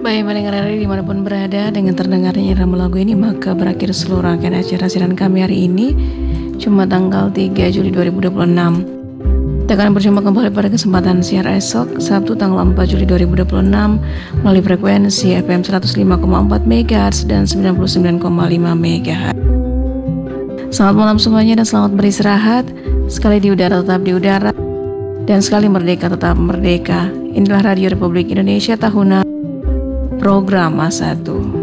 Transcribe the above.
Baik pendengar RRI dimanapun berada, dengan terdengarnya irama lagu ini maka berakhir seluruh rangkaian acara siaran kami hari ini, Jumat tanggal 3 Juli 2026. Kita akan berjumpa kembali pada kesempatan siar esok, Sabtu tanggal 4 Juli 2026 melalui frekuensi FM 105,4 MHz dan 99,5 MHz. Selamat malam semuanya dan selamat beristirahat. Sekali di udara tetap di udara, dan sekali merdeka tetap merdeka. Inilah Radio Republik Indonesia tahunan program A1.